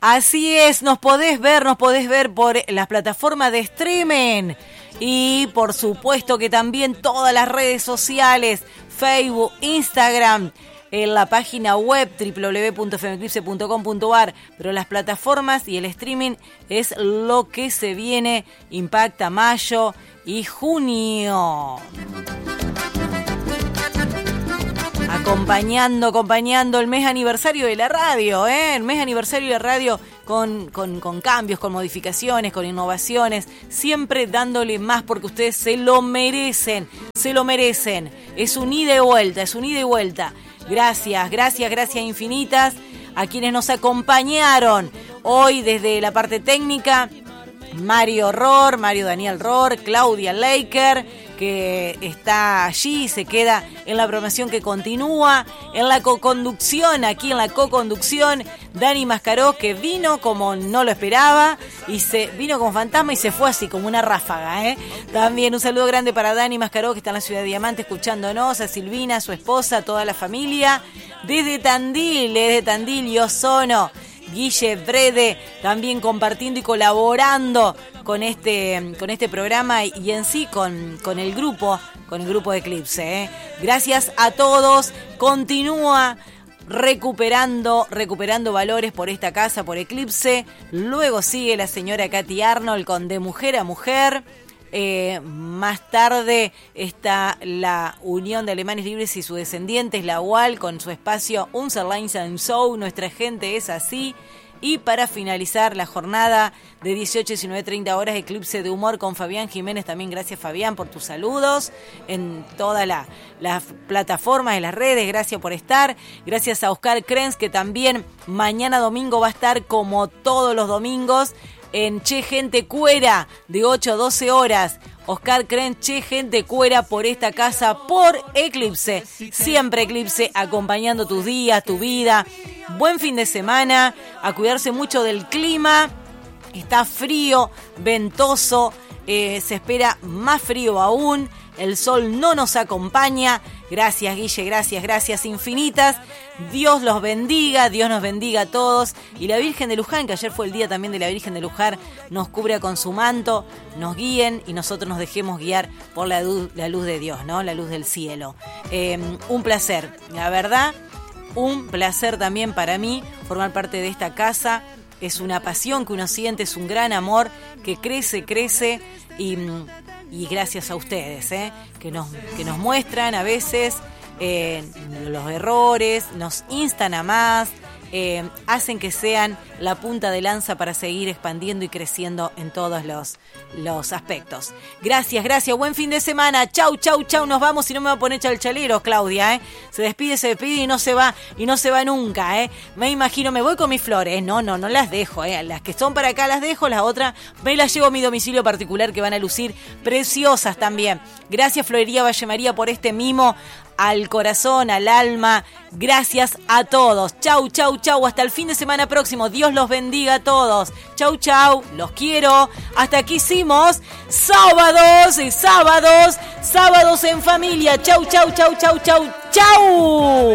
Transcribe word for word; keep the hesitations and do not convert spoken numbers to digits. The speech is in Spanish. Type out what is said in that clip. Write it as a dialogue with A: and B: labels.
A: Así es, nos podés ver, nos podés ver por las plataformas de streaming y por supuesto que también todas las redes sociales, Facebook, Instagram, en la página web doble u doble u doble u punto femeclipse punto com punto a r, pero las plataformas y el streaming es lo que se viene, impacta mayo y junio. Acompañando, acompañando el mes aniversario de la radio, ¿eh? El mes aniversario de la radio con, con, con cambios, con modificaciones, con innovaciones, siempre dándole más porque ustedes se lo merecen, se lo merecen. Es un ida y vuelta, es un ida y vuelta. Gracias, gracias, gracias infinitas a quienes nos acompañaron hoy desde la parte técnica. Mario Ror, Mario Daniel Ror, Claudia Laker, que está allí, se queda en la programación que continúa, en la co-conducción, aquí en la co-conducción, Dani Mascaró, que vino como no lo esperaba, y se vino como fantasma y se fue así, como una ráfaga, ¿eh? También un saludo grande para Dani Mascaró, que está en la ciudad de Diamante escuchándonos, a Silvina, a su esposa, a toda la familia, desde Tandil, desde Tandil y Ozono. Guille Brede también compartiendo y colaborando con este, con este programa y, y en sí con, con el grupo, con el grupo de Eclipse, ¿eh? Gracias a todos, continúa recuperando, recuperando valores por esta casa, por Eclipse. Luego sigue la señora Katy Arnold con De Mujer a Mujer. Eh, más tarde está la Unión de Alemanes Libres y sus descendientes, la U A L, con su espacio Unserlines and Show, nuestra gente es así. Y para finalizar la jornada de dieciocho a diecinueve treinta horas, Eclipse de Humor con Fabián Jiménez. También gracias, Fabián, por tus saludos en todas la, las plataformas de las redes. Gracias por estar. Gracias a Oscar Krenz, que también mañana domingo va a estar como todos los domingos en Che Gente Cuera de ocho a doce horas. Oscar Krenz, Che Gente Cuera por esta casa, por Eclipse. Siempre Eclipse acompañando tus días, tu vida. Buen fin de semana, a cuidarse mucho del clima. Está frío, ventoso, eh, se espera más frío aún. El sol no nos acompaña. Gracias, Guille, gracias, gracias infinitas. Dios los bendiga, Dios nos bendiga a todos. Y la Virgen de Luján, que ayer fue el día también de la Virgen de Luján, nos cubra con su manto, nos guíen y nosotros nos dejemos guiar por la luz, la luz de Dios, ¿no? La luz del cielo. Eh, un placer, la verdad, un placer también para mí formar parte de esta casa. Es una pasión que uno siente, es un gran amor que crece, crece y... Y gracias a ustedes, ¿eh? que, nos, que nos muestran a veces eh, los errores, nos instan a más, eh, hacen que sean la punta de lanza para seguir expandiendo y creciendo en todos los, los aspectos. Gracias, gracias, buen fin de semana. Chau, chau, chau, nos vamos y no me va a poner chalchaleros, Claudia, ¿eh? Se despide, se despide y no se va, y no se va nunca, ¿eh? Me imagino, me voy con mis flores, no, no, no las dejo, ¿eh? Las que son para acá las dejo, las otras me las llevo a mi domicilio particular que van a lucir preciosas también. Gracias, Florería Valle María, por este mimo al corazón, al alma. Gracias a todos. Chau, chau, chau. Hasta el fin de semana próximo. Dios los bendiga a todos. Chau, chau. Los quiero. Hasta aquí hicimos sábados y sábados. Sábados en familia. Chau, chau, chau, chau, chau, chau.